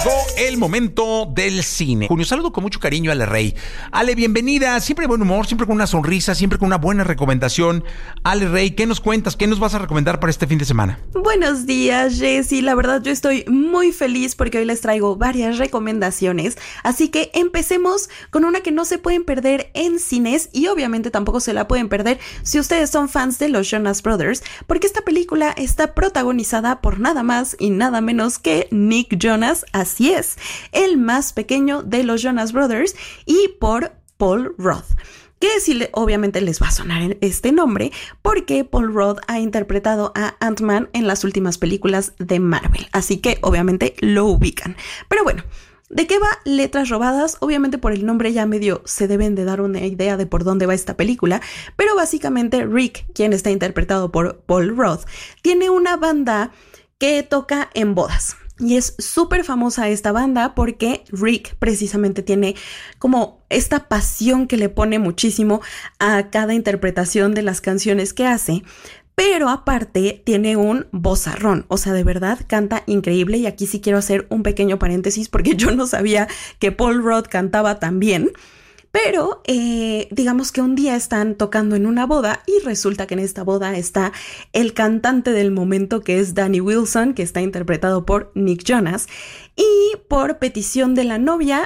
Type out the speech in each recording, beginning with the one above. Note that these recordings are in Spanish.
Llegó el momento del cine. Junio, saludo con mucho cariño a Ale Rey. Ale, bienvenida. Siempre de buen humor, siempre con una sonrisa, siempre con una buena recomendación. Ale Rey, ¿qué nos cuentas? ¿Qué nos vas a recomendar para este fin de semana? Buenos días, Jessy. La verdad, yo estoy muy feliz porque hoy les traigo varias recomendaciones. Así que empecemos con una que no se pueden perder en cines y obviamente tampoco se la pueden perder si ustedes son fans de los Jonas Brothers, porque esta película está protagonizada por nada más y nada menos que Nick Jonas. Así es, el más pequeño de los Jonas Brothers, y por Paul Rudd. Que sí, obviamente les va a sonar este nombre porque Paul Rudd ha interpretado a Ant-Man en las últimas películas de Marvel, así que obviamente lo ubican. Pero bueno, ¿de qué va Letras Robadas? Obviamente por el nombre ya medio se deben de dar una idea de por dónde va esta película, pero básicamente Rick, quien está interpretado por Paul Rudd, tiene una banda que toca en bodas. Y es súper famosa esta banda porque Rick precisamente tiene como esta pasión que le pone muchísimo a cada interpretación de las canciones que hace. Pero aparte tiene un vozarrón, o sea, de verdad canta increíble. Y aquí sí quiero hacer un pequeño paréntesis porque yo no sabía que Paul Rudd cantaba tan bien. Pero digamos que un día están tocando en una boda y resulta que en esta boda está el cantante del momento, que es Danny Wilson, que está interpretado por Nick Jonas, y por petición de la novia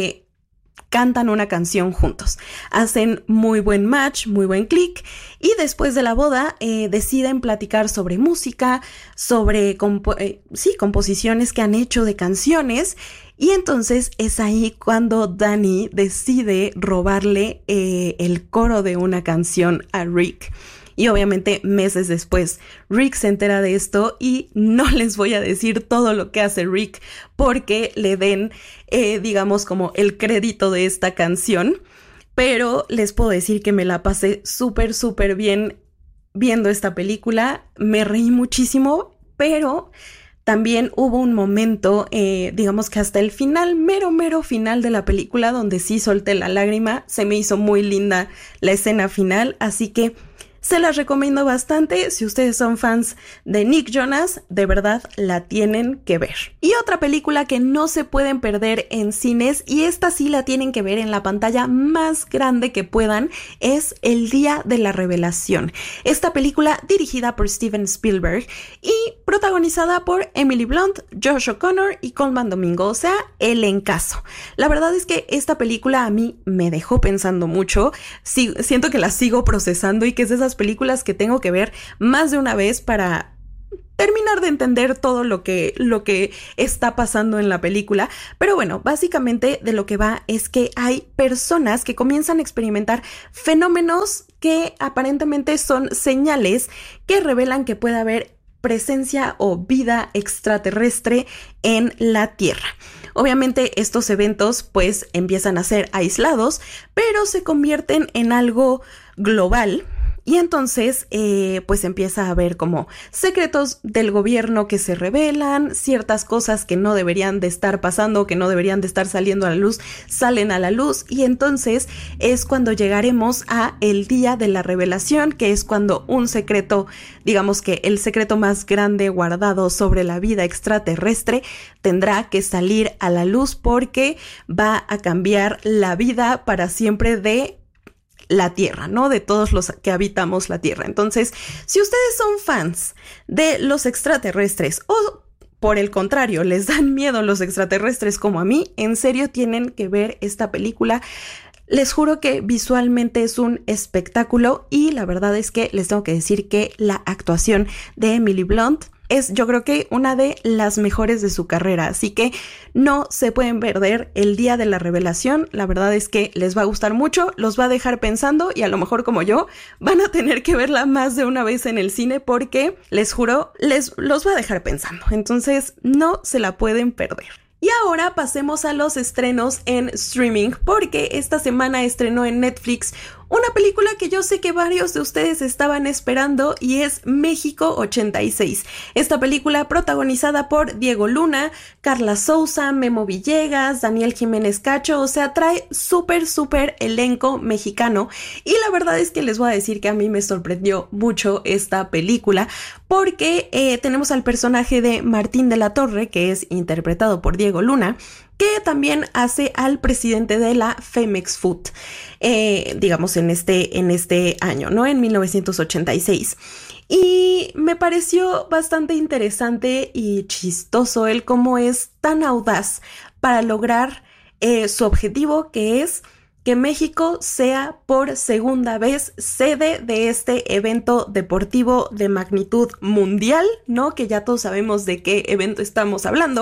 cantan una canción juntos. Hacen muy buen match, muy buen click, y después de la boda deciden platicar sobre música, sobre composiciones que han hecho de canciones. Y entonces es ahí cuando Danny decide robarle el coro de una canción a Rick. Y obviamente meses después Rick se entera de esto y no les voy a decir todo lo que hace Rick porque le den, digamos, como el crédito de esta canción. Pero les puedo decir que me la pasé súper, súper bien viendo esta película. Me reí muchísimo, pero también hubo un momento, digamos que hasta el final, mero final de la película, donde sí solté la lágrima. Se me hizo muy linda la escena final, así que se las recomiendo bastante. Si ustedes son fans de Nick Jonas, de verdad la tienen que ver. Y otra película que no se pueden perder en cines, y esta sí la tienen que ver en la pantalla más grande que puedan, es El Día de la Revelación. Esta película dirigida por Steven Spielberg y protagonizada por Emily Blunt, Josh O'Connor y Colman Domingo, o sea, elencazo. La verdad es que esta película a mí me dejó pensando mucho. Sí, siento que la sigo procesando y que es de esas películas que tengo que ver más de una vez para terminar de entender todo lo que está pasando en la película. Pero bueno, básicamente de lo que va es que hay personas que comienzan a experimentar fenómenos que aparentemente son señales que revelan que puede haber presencia o vida extraterrestre en la Tierra. Obviamente estos eventos pues empiezan a ser aislados, pero se convierten en algo global. Y entonces, pues empieza a haber como secretos del gobierno que se revelan, ciertas cosas que no deberían de estar pasando, que no deberían de estar saliendo a la luz, salen a la luz. Y entonces es cuando llegaremos a el Día de la Revelación, que es cuando un secreto, digamos que el secreto más grande guardado sobre la vida extraterrestre, tendrá que salir a la luz porque va a cambiar la vida para siempre de la Tierra, ¿no? De todos los que habitamos la Tierra. Entonces, si ustedes son fans de los extraterrestres o por el contrario, les dan miedo los extraterrestres como a mí, en serio tienen que ver esta película. Les juro que visualmente es un espectáculo y la verdad es que les tengo que decir que la actuación de Emily Blunt es, yo creo que una de las mejores de su carrera, así que no se pueden perder El Día de la Revelación. La verdad es que les va a gustar mucho, los va a dejar pensando y a lo mejor como yo van a tener que verla más de una vez en el cine porque les juro, los va a dejar pensando, entonces no se la pueden perder. Y ahora pasemos a los estrenos en streaming, porque esta semana estrenó en Netflix una película que yo sé que varios de ustedes estaban esperando y es México 86. Esta película protagonizada por Diego Luna, Carla Souza, Memo Villegas, Daniel Jiménez Cacho, o sea, trae súper elenco mexicano y la verdad es que les voy a decir que a mí me sorprendió mucho esta película porque tenemos al personaje de Martín de la Torre, que es interpretado por Diego Luna, que también hace al presidente de la Femex Food, digamos en este año, ¿no? En 1986. Y me pareció bastante interesante y chistoso el cómo es tan audaz para lograr su objetivo, que es que México sea por segunda vez sede de este evento deportivo de magnitud mundial, ¿no? Que ya todos sabemos de qué evento estamos hablando.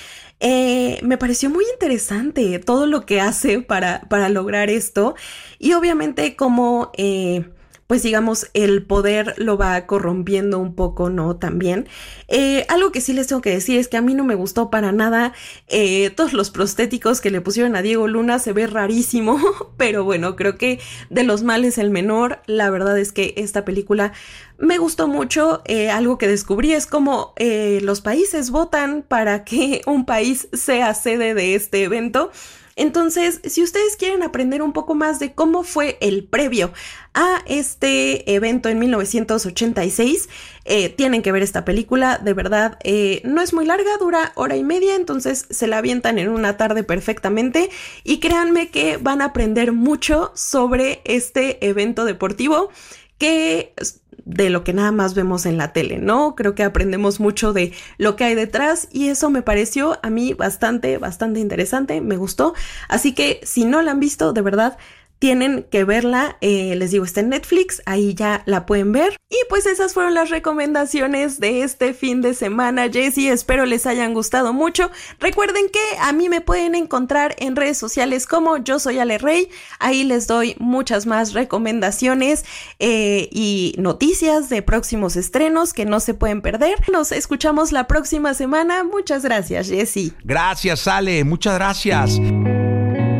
Me pareció muy interesante todo lo que hace para lograr esto y obviamente como pues digamos el poder lo va corrompiendo un poco, ¿no? También algo que sí les tengo que decir es que a mí no me gustó para nada todos los prostéticos que le pusieron a Diego Luna, se ve rarísimo, pero bueno, creo que de los males el menor. La verdad es que esta película me gustó mucho. Algo que descubrí es cómo los países votan para que un país sea sede de este evento. Entonces, si ustedes quieren aprender un poco más de cómo fue el previo a este evento en 1986, tienen que ver esta película. De verdad, no es muy larga, dura 1:30, entonces se la avientan en una tarde perfectamente y créanme que van a aprender mucho sobre este evento deportivo que de lo que nada más vemos en la tele, ¿no? Creo que aprendemos mucho de lo que hay detrás y eso me pareció a mí bastante interesante, me gustó. Así que si no la han visto, de verdad, tienen que verla. Les digo, está en Netflix, ahí ya la pueden ver. Y pues esas fueron las recomendaciones de este fin de semana, Jessie. Espero les hayan gustado mucho. Recuerden que a mí me pueden encontrar en redes sociales como Yo Soy Ale Rey. Ahí les doy muchas más recomendaciones y noticias de próximos estrenos que no se pueden perder. Nos escuchamos la próxima semana. Muchas gracias, Jessie. Gracias, Ale. Muchas gracias.